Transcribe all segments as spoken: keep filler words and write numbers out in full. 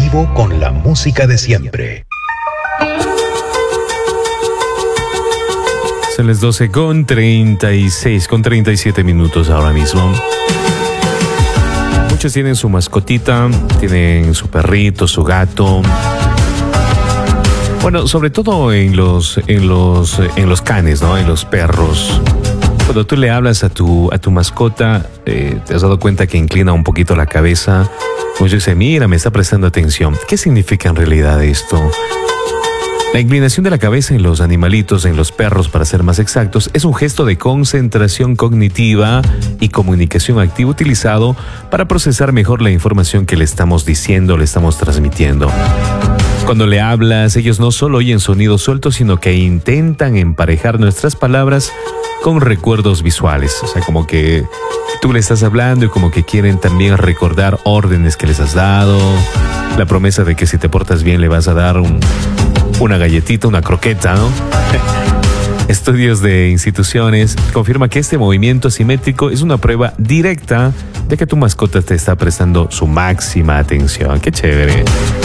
Archivo con la música de siempre. Son las doce con treinta y seis, con treinta y siete minutos ahora mismo. Muchos tienen su mascotita, tienen su perrito, su gato. Bueno, sobre todo en los, en los, en los canes, ¿no? En los perros. Cuando tú le hablas a tu, a tu mascota, eh, te has dado cuenta que inclina un poquito la cabeza. Pues dice, mira, me está prestando atención. ¿Qué significa en realidad esto? La inclinación de la cabeza en los animalitos, en los perros para ser más exactos, es un gesto de concentración cognitiva y comunicación activa utilizado para procesar mejor la información que le estamos diciendo, le estamos transmitiendo. Cuando le hablas, ellos no solo oyen sonidos sueltos, sino que intentan emparejar nuestras palabras con recuerdos visuales. O sea, como que tú le estás hablando y como que quieren también recordar órdenes que les has dado, la promesa de que si te portas bien le vas a dar un... una galletita, una croqueta, ¿no? Estudios de instituciones confirman que este movimiento simétrico es una prueba directa de que tu mascota te está prestando su máxima atención. ¡Qué chévere!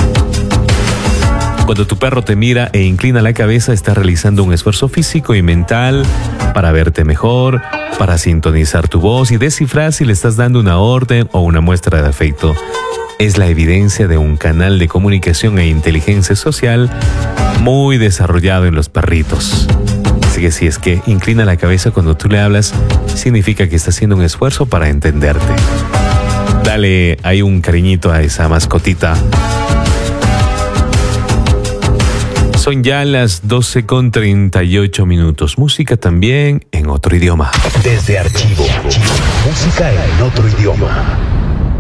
Cuando tu perro te mira e inclina la cabeza, está realizando un esfuerzo físico y mental para verte mejor, para sintonizar tu voz y descifrar si le estás dando una orden o una muestra de afecto. Es la evidencia de un canal de comunicación e inteligencia social muy desarrollado en los perritos. Así que si es que inclina la cabeza cuando tú le hablas, significa que está haciendo un esfuerzo para entenderte. Dale ahí un cariñito a esa mascotita. Son ya las doce con treinta y ocho minutos. Música también en otro idioma. Desde Archivo, música en otro idioma.